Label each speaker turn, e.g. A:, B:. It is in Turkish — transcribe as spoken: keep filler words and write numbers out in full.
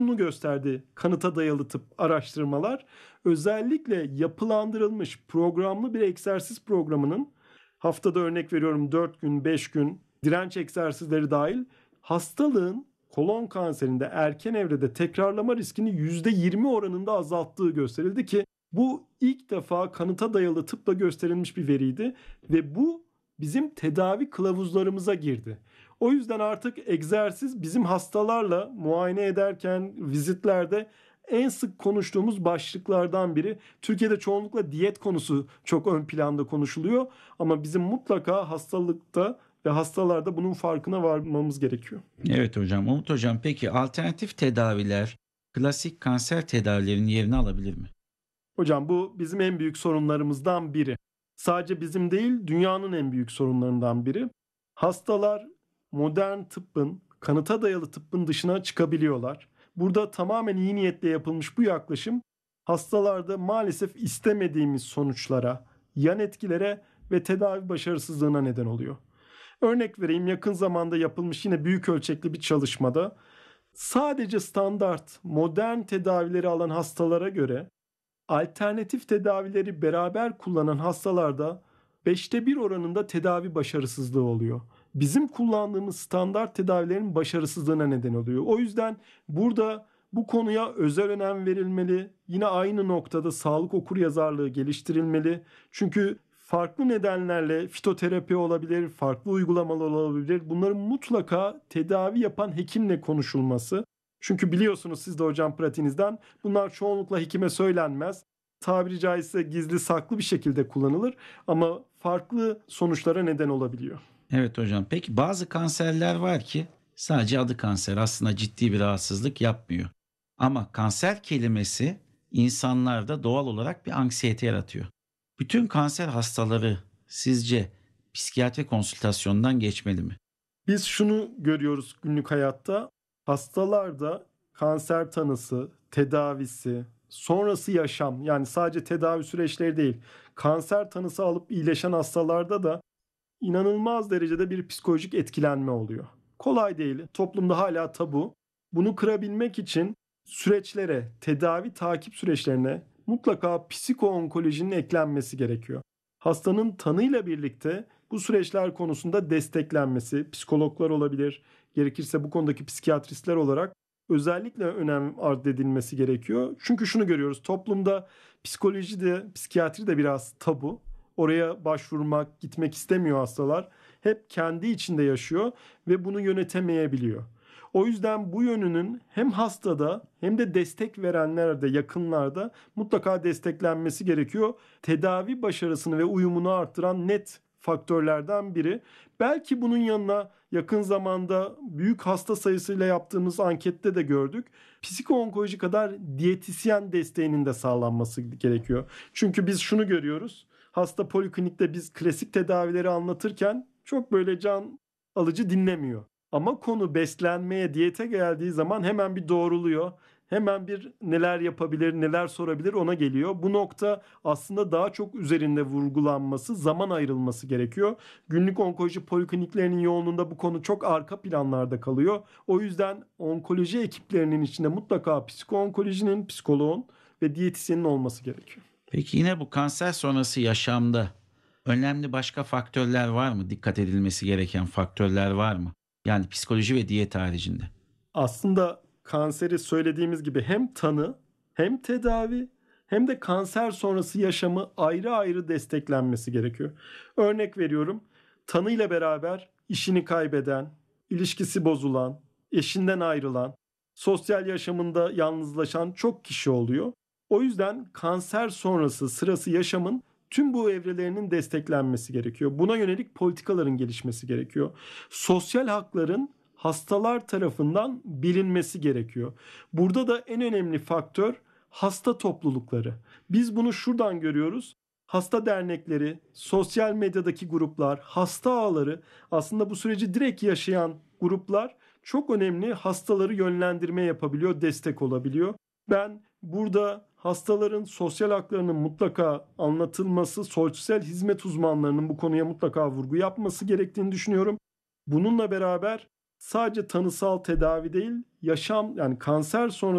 A: Bunu gösterdi kanıta dayalı tıp araştırmalar. Özellikle yapılandırılmış programlı bir egzersiz programının haftada örnek veriyorum dört gün, beş gün direnç egzersizleri dahil hastalığın kolon kanserinde erken evrede tekrarlama riskini yüzde yirmi oranında azalttığı gösterildi ki bu ilk defa kanıta dayalı tıpla gösterilmiş bir veriydi ve bu bizim tedavi kılavuzlarımıza girdi. O yüzden artık egzersiz bizim hastalarla muayene ederken vizitlerde en sık konuştuğumuz başlıklardan biri. Türkiye'de çoğunlukla diyet konusu çok ön planda konuşuluyor ama bizim mutlaka hastalıkta ve hastalarda bunun farkına varmamız gerekiyor.
B: Evet hocam. Umut hocam, peki alternatif tedaviler klasik kanser tedavilerinin yerini alabilir mi?
A: Hocam bu bizim en büyük sorunlarımızdan biri. Sadece bizim değil, dünyanın en büyük sorunlarından biri. Hastalar modern tıbbın, kanıta dayalı tıbbın dışına çıkabiliyorlar. Burada tamamen iyi niyetle yapılmış bu yaklaşım hastalarda maalesef istemediğimiz sonuçlara, yan etkilere ve tedavi başarısızlığına neden oluyor. Örnek vereyim, yakın zamanda yapılmış yine büyük ölçekli bir çalışmada sadece standart modern tedavileri alan hastalara göre alternatif tedavileri beraber kullanan hastalarda beşte bir oranında tedavi başarısızlığı oluyor. Bizim kullandığımız standart tedavilerin başarısızlığına neden oluyor. O yüzden burada bu konuya özel önem verilmeli. Yine aynı noktada sağlık okuryazarlığı geliştirilmeli. Çünkü farklı nedenlerle fitoterapi olabilir, farklı uygulamalar olabilir. Bunların mutlaka tedavi yapan hekimle konuşulması. Çünkü biliyorsunuz siz de hocam pratiğinizden bunlar çoğunlukla hekime söylenmez. Tabiri caizse gizli saklı bir şekilde kullanılır ama farklı sonuçlara neden olabiliyor.
B: Evet hocam. Peki bazı kanserler var ki sadece adı kanser, aslında ciddi bir rahatsızlık yapmıyor. Ama kanser kelimesi insanlarda doğal olarak bir anksiyete yaratıyor. Bütün kanser hastaları sizce psikiyatri konsültasyonundan geçmeli mi?
A: Biz şunu görüyoruz günlük hayatta. Hastalarda kanser tanısı, tedavisi, sonrası yaşam, yani sadece tedavi süreçleri değil, kanser tanısı alıp iyileşen hastalarda da inanılmaz derecede bir psikolojik etkilenme oluyor. Kolay değil. Toplumda hala tabu. Bunu kırabilmek için süreçlere, tedavi takip süreçlerine mutlaka psikoonkolojinin eklenmesi gerekiyor. Hastanın tanıyla birlikte bu süreçler konusunda desteklenmesi, psikologlar olabilir, gerekirse bu konudaki psikiyatristler olarak özellikle önem arz edilmesi gerekiyor. Çünkü şunu görüyoruz, toplumda psikoloji de, psikiyatri de biraz tabu. Oraya başvurmak, gitmek istemiyor hastalar. Hep kendi içinde yaşıyor ve bunu yönetemeyebiliyor. O yüzden bu yönünün hem hastada hem de destek verenlerde, yakınlarda mutlaka desteklenmesi gerekiyor. Tedavi başarısını ve uyumunu arttıran net faktörlerden biri. Belki bunun yanına yakın zamanda büyük hasta sayısıyla yaptığımız ankette de gördük. Psikoonkoloji kadar diyetisyen desteğinin de sağlanması gerekiyor. Çünkü biz şunu görüyoruz. Hasta poliklinikte biz klasik tedavileri anlatırken çok böyle can alıcı dinlemiyor. Ama konu beslenmeye, diyete geldiği zaman hemen bir doğruluyor. Hemen bir neler yapabilir, neler sorabilir ona geliyor. Bu nokta aslında daha çok üzerinde vurgulanması, zaman ayrılması gerekiyor. Günlük onkoloji polikliniklerinin yoğunluğunda bu konu çok arka planlarda kalıyor. O yüzden onkoloji ekiplerinin içinde mutlaka psikoonkolojinin, psikoloğun ve diyetisyenin olması gerekiyor.
B: Peki yine bu kanser sonrası yaşamda önemli başka faktörler var mı? Dikkat edilmesi gereken faktörler var mı? Yani psikoloji ve diyet haricinde.
A: Aslında kanseri söylediğimiz gibi hem tanı, hem tedavi, hem de kanser sonrası yaşamı ayrı ayrı desteklenmesi gerekiyor. Örnek veriyorum, tanıyla beraber işini kaybeden, ilişkisi bozulan, eşinden ayrılan, sosyal yaşamında yalnızlaşan çok kişi oluyor. O yüzden kanser sonrası sırası yaşamın tüm bu evrelerinin desteklenmesi gerekiyor. Buna yönelik politikaların gelişmesi gerekiyor. Sosyal hakların hastalar tarafından bilinmesi gerekiyor. Burada da en önemli faktör hasta toplulukları. Biz bunu şuradan görüyoruz. Hasta dernekleri, sosyal medyadaki gruplar, hasta ağları, aslında bu süreci direkt yaşayan gruplar çok önemli, hastaları yönlendirme yapabiliyor, destek olabiliyor. Ben burada hastaların sosyal haklarının mutlaka anlatılması, sosyal hizmet uzmanlarının bu konuya mutlaka vurgu yapması gerektiğini düşünüyorum. Bununla beraber sadece tanısal tedavi değil, yaşam, yani kanser sonrası